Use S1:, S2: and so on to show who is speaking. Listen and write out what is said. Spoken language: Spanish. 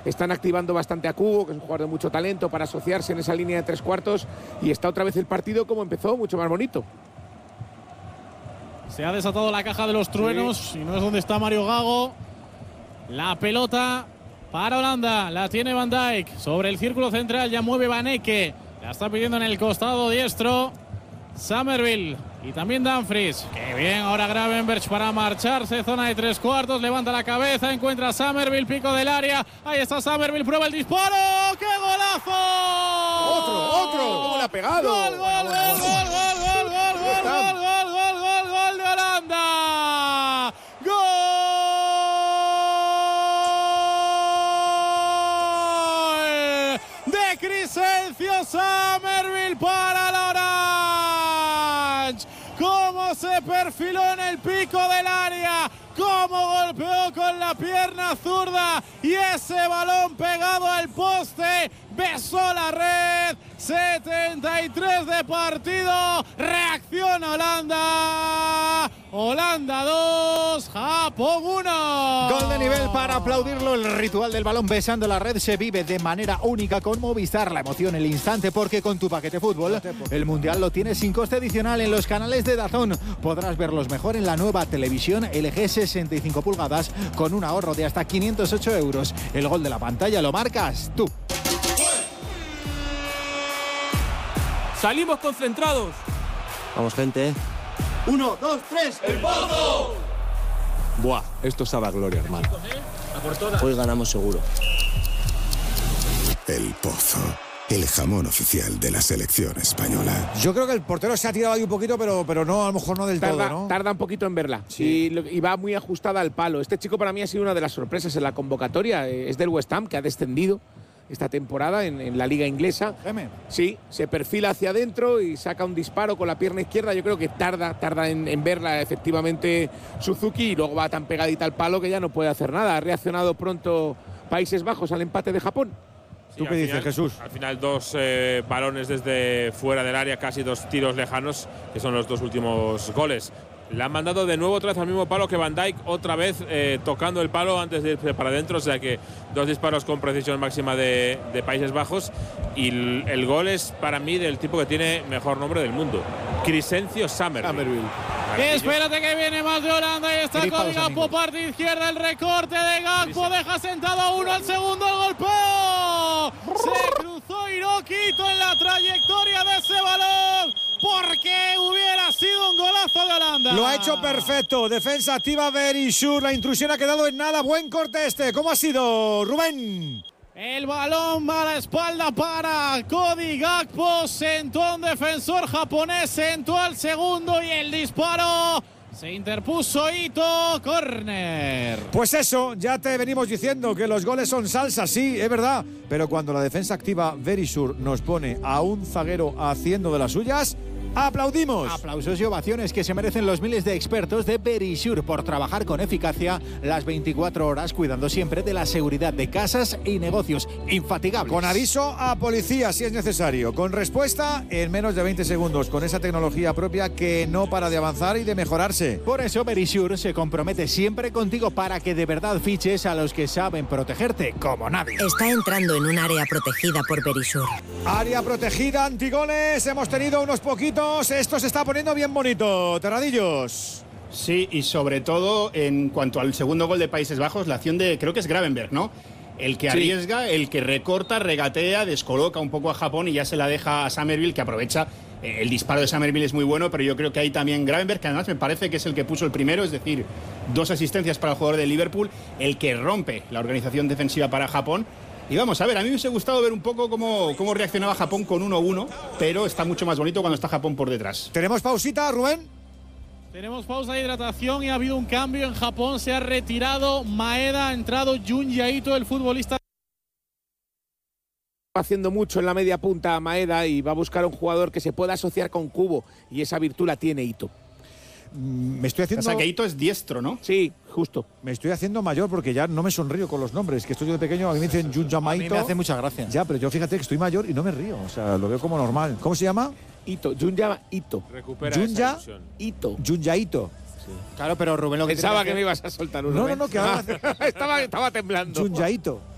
S1: están activando bastante a Kubo, que es un jugador de mucho talento, para asociarse en esa línea de 3 cuartos, y está otra vez el partido como empezó, mucho más bonito.
S2: Se ha desatado la caja de los truenos, y no es donde está Mario Gago. La pelota para Holanda, la tiene Van Dijk sobre el círculo central, ya mueve Van Ecke, la está pidiendo en el costado diestro Summerville y también Dumfries. Qué bien ahora Gravenberch para marcharse, zona de 3 cuartos, levanta la cabeza, encuentra a Summerville, pico del área, ahí está Summerville, prueba el disparo, ¡qué golazo!
S1: ¡Otro! ¿Cómo le ha pegado?
S2: ¡Gol de Holanda! ¡Gol de Crysencio Summerville para la Orange! ¡Cómo se perfiló en el pico del área! ¡Cómo golpeó con la pierna zurda! Y ese balón pegado al poste besó la red. 73 de partido. Reacciona Holanda. Holanda 2, Japón 1.
S3: Gol de nivel para aplaudirlo. El ritual del balón besando la red se vive de manera única con Movistar. La emoción, el instante, porque con tu paquete fútbol el Mundial lo tienes sin coste adicional en los canales de DAZN. Podrás verlos mejor en la nueva televisión LG 65 pulgadas con un ahorro de hasta 508 euros. El gol de la pantalla lo marcas tú.
S4: Salimos concentrados.
S5: Vamos, gente.
S6: 1, 2, 3. ¡El Pozo!
S5: Buah, esto sabe a gloria, hermano. Hoy ganamos seguro.
S7: El Pozo, el jamón oficial de la selección española.
S8: Yo creo que el portero se ha tirado ahí un poquito, pero no, a lo mejor no del todo, ¿no?
S1: Tarda un poquito en verla.
S8: Sí.
S1: Y va muy ajustada al palo. Este chico para mí ha sido una de las sorpresas en la convocatoria. Es del West Ham, que ha descendido esta temporada en la liga inglesa. Sí, se perfila hacia adentro y saca un disparo con la pierna izquierda. Yo creo que tarda en verla efectivamente Suzuki, y luego va tan pegadita al palo que ya no puede hacer nada. Ha reaccionado pronto Países Bajos al empate de Japón.
S8: ¿Tú qué dices, Jesús?
S4: Al final 2 balones desde fuera del área, casi 2 tiros lejanos, que son los 2 últimos goles. Le han mandado de nuevo otra vez al mismo palo que Van Dijk, otra vez tocando el palo antes de irse para adentro, o sea que 2 disparos con precisión máxima de Países Bajos, y el gol es para mí del tipo que tiene mejor nombre del mundo, Crysencio Summerville.
S2: Espérate que viene más de Holanda, y está con Gakpo, parte izquierda, el recorte de Gakpo, deja sentado a uno, al segundo, el golpeo. Se cruzó Hiroquito en la trayectoria de ese balón, porque hubiera sido un golazo de Holanda.
S8: Lo ha hecho perfecto. Defensa activa Berisur. La intrusión ha quedado en nada. Buen corte este. ¿Cómo ha sido, Rubén?
S2: El balón va a la espalda para Cody Gakpo. Sentó a un defensor japonés, sentó al segundo, y el disparo se interpuso Ito. Córner.
S8: Pues eso, ya te venimos diciendo que los goles son salsa, sí, es verdad. Pero cuando la defensa activa Berisur nos pone a un zaguero haciendo de las suyas, ¡aplaudimos!
S3: Aplausos y ovaciones que se merecen los miles de expertos de Berisur por trabajar con eficacia las 24 horas, cuidando siempre de la seguridad de casas y negocios. Infatigables.
S8: Con aviso a policía si es necesario. Con respuesta en menos de 20 segundos. Con esa tecnología propia que no para de avanzar y de mejorarse.
S3: Por eso Berisur se compromete siempre contigo para que de verdad fiches a los que saben protegerte como nadie.
S9: Está entrando en un área protegida por Berisur.
S8: Área protegida, antigoles. Hemos tenido unos poquitos. Esto se está poniendo bien bonito. Terradillos.
S6: Sí, y sobre todo en cuanto al segundo gol de Países Bajos, la acción de, creo que es Gravenberch, ¿no? El que arriesga, el que recorta, regatea, descoloca un poco a Japón y ya se la deja a Summerville, que aprovecha. El disparo de Summerville es muy bueno, pero yo creo que hay también Gravenberch, que además me parece que es el que puso el primero, es decir, 2 asistencias para el jugador de Liverpool, el que rompe la organización defensiva para Japón. Y vamos a ver, a mí me hubiese gustado ver un poco cómo reaccionaba Japón con 1-1, pero está mucho más bonito cuando está Japón por detrás.
S8: ¿Tenemos pausita, Rubén?
S2: Tenemos pausa de hidratación y ha habido un cambio en Japón. Se ha retirado Maeda, ha entrado Junji Ito, el futbolista.
S1: Haciendo mucho en la media punta Maeda, y va a buscar un jugador que se pueda asociar con Kubo, y esa virtud la tiene Ito.
S8: Me estoy haciendo...
S6: O sea, que Ito es diestro, ¿no?
S1: Sí, justo.
S8: Me estoy haciendo mayor porque ya no me sonrío con los nombres. Que estoy yo de pequeño, a mí me dicen Junjama Ito.
S3: A mí me hace mucha gracia.
S8: Ya, pero yo fíjate que estoy mayor y no me río. O sea, lo veo como normal. ¿Cómo se llama?
S1: Ito, Junja Ito.
S4: Recupera
S8: Junja
S4: esa ilusión.
S1: Ito.
S8: Junja Ito.
S3: Claro, pero Rubén, lo que
S1: Pensaba que me ibas a soltar un
S8: No, que ahora...
S1: estaba temblando.
S8: Junja Ito.